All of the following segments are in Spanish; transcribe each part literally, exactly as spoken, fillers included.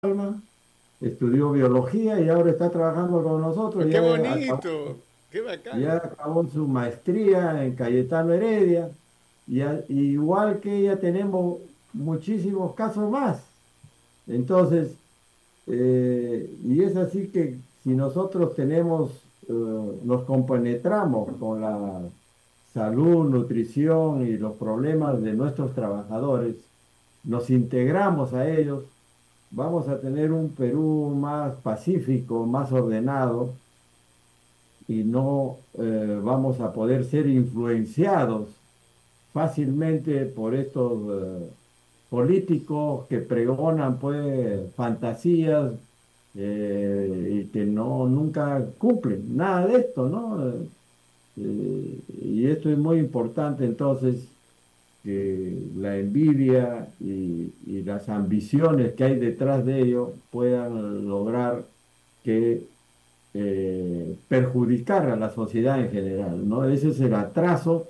Palma, estudió biología y ahora está trabajando con nosotros. Pues qué Ya acabó, bonito, qué ya bacán. acabó su maestría en Cayetano Heredia. Y a- igual que ella tenemos muchísimos casos más. Entonces, eh, y es así que si nosotros tenemos, eh, nos compenetramos con la salud, nutrición y los problemas de nuestros trabajadores, nos integramos a ellos, vamos a tener un Perú más pacífico, más ordenado y no eh, vamos a poder ser influenciados fácilmente por estos eh, políticos que pregonan pues fantasías eh, y que no nunca cumplen nada de esto, ¿no? Eh, y esto es muy importante entonces que la envidia y, y las ambiciones que hay detrás de ello puedan lograr que eh, perjudicar a la sociedad en general, ¿no? Ese es el atraso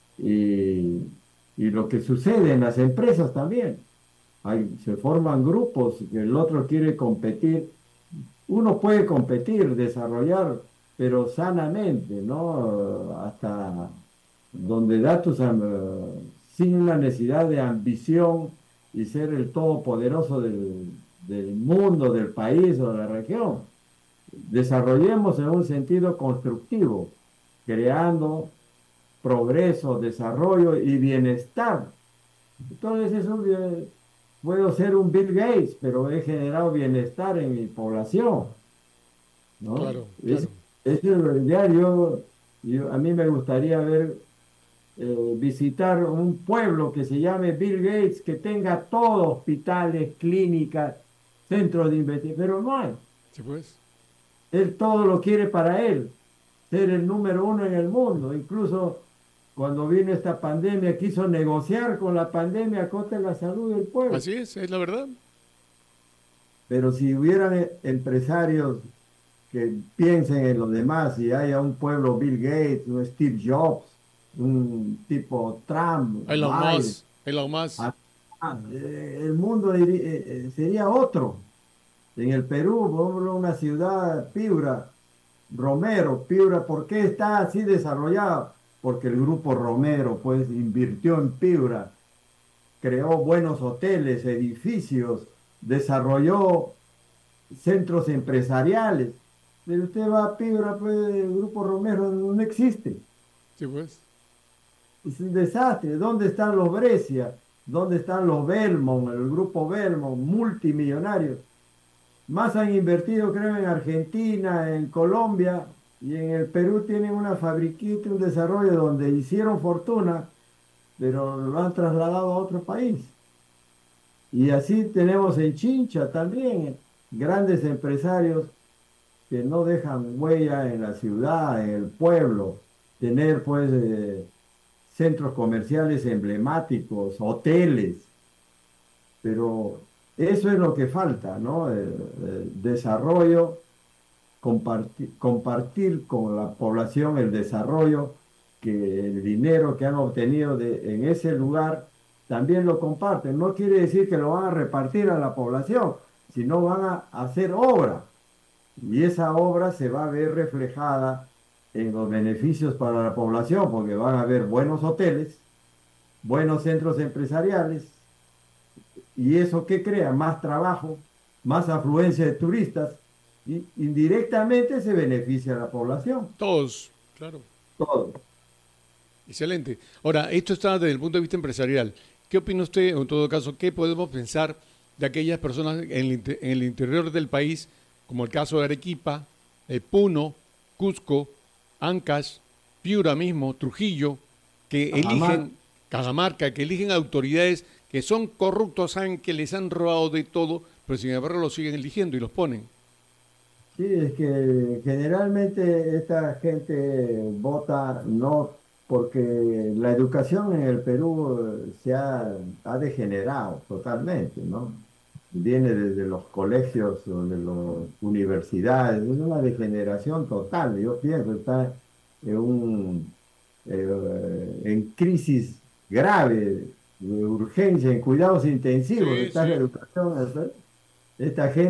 y, y lo que sucede en las empresas también. Hay, se forman grupos que el otro quiere competir. Uno puede competir, desarrollar, pero sanamente, ¿no? Hasta donde da tus, am- eh, sin una necesidad de ambición y ser el todopoderoso del, del mundo, del país o de la región. Desarrollemos en un sentido constructivo, creando progreso, desarrollo y bienestar. Entonces, eso, eh, puedo ser un Bill Gates, pero he generado bienestar en mi población, ¿no? Claro, Es, claro. eso es lo ideal. Yo, yo- a mí me gustaría ver, eh, visitar un pueblo que se llame Bill Gates, que tenga todo, hospitales, clínicas, centros de investigación, pero no hay. Sí, pues. Él todo lo quiere para él, ser el número uno en el mundo. Incluso cuando vino esta pandemia, quiso negociar con la pandemia a costa de la salud del pueblo. Así es, es la verdad. Pero si hubieran eh, empresarios que piensen en los demás y haya un pueblo Bill Gates, un Steve Jobs, un tipo Trump, Elon Biden, Musk, Elon Musk. ah, ah, eh, el mundo diri- eh, eh, sería otro. En el Perú, por ejemplo, una ciudad, Piura, Romero, Piura, ¿por qué está así desarrollada? Porque el grupo Romero, pues, invirtió en Piura, creó buenos hoteles, edificios, desarrolló centros empresariales. Pero usted va a Piura, pues, el grupo Romero no no existe. Sí, pues. Es un desastre. ¿Dónde están los Brescia? ¿Dónde están los Belmont, el grupo Belmont, multimillonarios? Más han invertido, creo, en Argentina, en Colombia y en el Perú tienen una fabriquita, un desarrollo donde hicieron fortuna, pero lo han trasladado a otro país. Y así tenemos en Chincha también grandes empresarios que no dejan huella en la ciudad, en el pueblo, tener pues eh, centros comerciales emblemáticos, hoteles, pero eso es lo que falta, ¿no? El, el desarrollo, compartir, compartir con la población el desarrollo, que el dinero que han obtenido de, en ese lugar también lo comparten. No quiere decir que lo van a repartir a la población, sino van a hacer obra. Y esa obra se va a ver reflejada en los beneficios para la población, porque van a haber buenos hoteles, buenos centros empresariales, y eso que crea más trabajo, más afluencia de turistas, y indirectamente se beneficia a la población. Todos, claro. Todo. Excelente. Ahora, esto está desde el punto de vista empresarial. ¿Qué opina usted, o en todo caso, qué podemos pensar de aquellas personas en el, inte- en el interior del país, como el caso de Arequipa, eh, Puno, Cusco, Ancash, Piura mismo, Trujillo, que Cajamarca. eligen, Cajamarca, que eligen autoridades que son corruptos, saben que les han robado de todo, pero sin embargo los siguen eligiendo y los ponen? Sí, es que generalmente esta gente vota no porque la educación en el Perú eh, se ha, ha degenerado totalmente, ¿no? Viene desde los colegios o de las universidades, es una degeneración total. Yo pienso, está en un, eh, en crisis grave de urgencia, en cuidados intensivos, Sí, está la sí. educación. esta gente